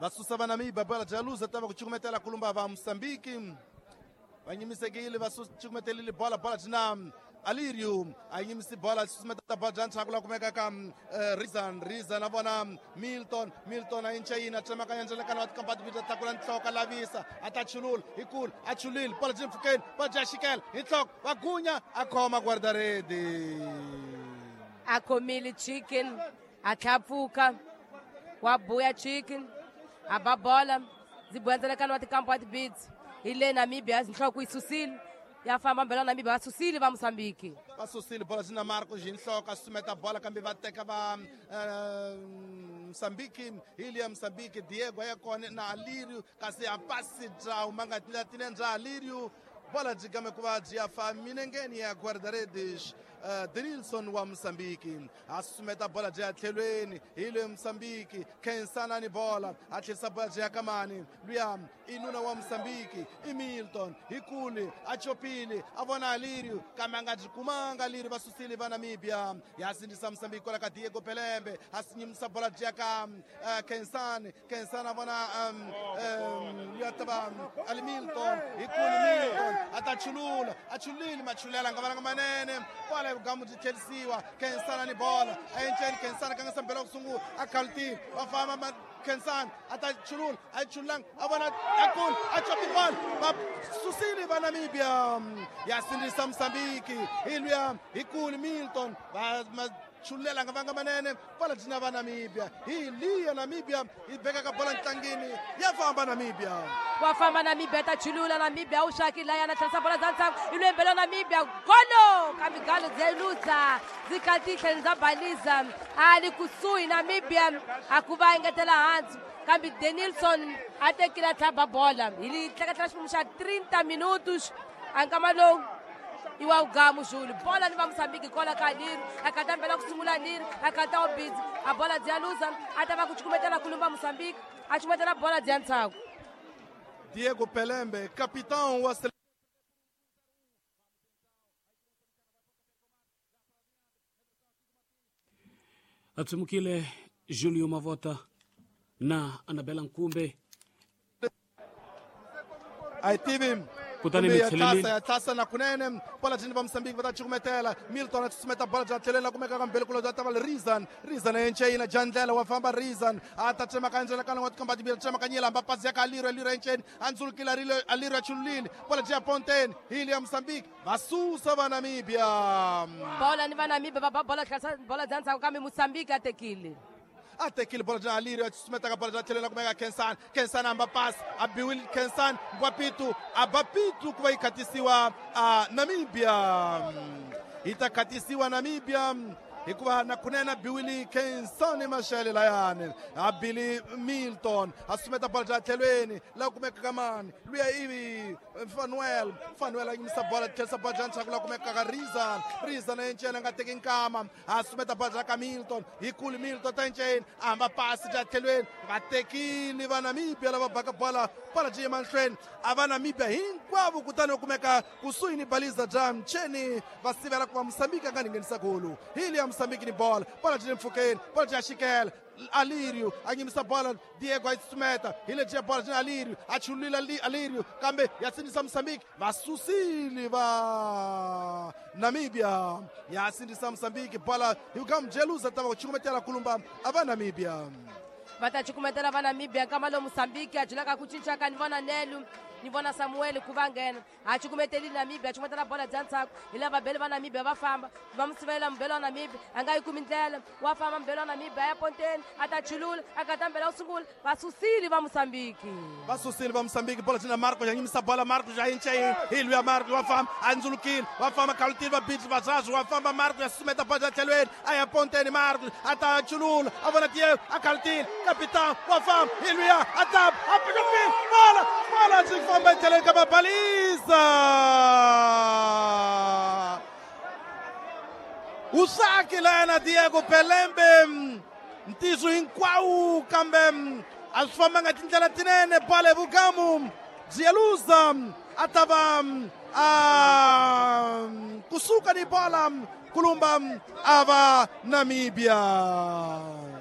vasusa va Namibia bola jaluza tava kuchukumetela kulumba va Mozambique vanyimisekile vasuchukumetelile bola jina Alirio ayimisi bola susumeta bola jana chakula kumeka ka Rizan avona Milton ayinchayina chama kanyanjela kana watkampat bita takula ntloka lavisa atachulul ikul achulil bola jimfuken bola jashikel intlok wagunya akhoma guardaredi akhomile chicken atlapfuka wabuya chicken ababola zibwenzela kana watkampat bits ile Namibia zinhloko isusile yafamba mbela Namibia vasusile va Mozambique vasusile bola jina Marcos inhloko asumeta bola kambe vateka va Mozambique ili ya Mozambique Diego ayakona na Alirio kasi apasi dra umanga tine dra Alirio bola jigame kuva jiafa minengeni ya guardaredes Denilson wa Mozambique asumeta bola jia thelweni ile Mozambique kensana ni bola atlisa bola jia kamani luya inuna wa Mozambique Milton ikuli achopili avona Alirio kamanga jikumanga Alirio vasusile va Namibia yasindisa Mozambique kola ka Diego Pelembe asinyimisa bola jia ka Kensana avona yataba Ali Milton ikuli Milton achulili machulela ngavana manene bola gamu jitelisiwa Kensana ni bola ayencheni Kensana kanga sambela kusungu akalti wafama Kensan atachulul achulang avana akul achopi ball susili va Namibia yasindisa Mozambique ilya ikuli Milton chulela ngavanga manene bola jina va Namibia ili ya Namibia ibeka ka bola ntangini yafamba Namibia wafamba Namibia tachulula Namibia ushakila yana tsa bola zanza ile mbele Namibia golo kamigalo zeluza zikatihle zabaliza ali kusui Namibia akuva ingetela hansi kambi Denilson atekila thaba bola ili tlekatla ximuxa 30 minutos ankamalo iwa ugamu juli bola ni va Mozambique kola ka Alirio akata mbela kusungula Alirio akata obidzi a bola dziyaluza atava kuchukumetela kulumba Mozambique achukumetela bola dziyantsako Diego Pelembe capitão wa atsumukile Julio Mavota na Anabela Nkumbe aitive kutani tasa na kunene bola jini va Mozambique vatachukumetela Milton atusumeta bola jatelela kumeka kambele kulo jatava Rizan enchena jandlela wafamba Rizan atachema kanjela kana watkamba dibira chema kanyela mbapasi yaka Alirio encheni anzulukila Alirio achulili bola jia Ponten ili ya Mozambique vasusa va Namibia bola ni va Namibia bola dansa kama Mozambique atekile bola jina Alirio atusumeta ka bola jatelela kumeka Kensan ambapasi abiwil Kensan abapitu kuwa ikatisiwa Namibia itakatisiwa Namibia ikuwa na kunena biwili Kensani mashele layane abili Milton asumeta bola jatelweni la kumeka kamani luya ivi Fanuel ayimisa bola telsa bola janchakula kumeka ka Rizan enchena ngateki nkama asumeta bola ka Milton ikuli Milton tencheni amba pasi jatelweni ngatekili va Namibia lava baka bola jia manshweni ava Namibia hinkwavo kutani kumeka kusuyini baliza jam cheni vasivela kuva Mozambique anganingenisa golu hili ya Mozambique ni bola jini mfukeni bola jia Shikel Alirio anyimisa bola Diego aitsumeta ile jia bola jina Alirio achulila Alirio kambe yasindisa Mozambique vasusili va Namibia yasindisa Mozambique bola yugam jeluza tava kuchukumetela kulumba ava Namibia vatachukumetela va Namibia kama lo Mozambique ajilaka kuchinchaka nivona Nelu nivona Samuel kuvangena achukumeteli Namibia achukumetela bola dzansako ile vabele va Namibia vafamba vamusivela mbele wa Namibia angayikumi ndlela wafamba mbele wa Namibia aya Ponten atachulula akata mbele usungula vasusili va Mozambique bola jina Marcos yanyimisa bola Marcos ayincheni ili ya Marcos wafamba anzulukile wafamba kalutili va beach vazazi wafamba Marcos yasumeta bola telweni aya Ponten Marcos atachulula avona Diego akalutili capitão wafamba ili ya atab apigapili bola jifamba telweni kama baliza usaki lana Diego Pelembe mtizu hinkwau kambe asifamba nga tindlela tinene bola vugamu dziyaluza atava kusuka ni bola kulumba ava Namibia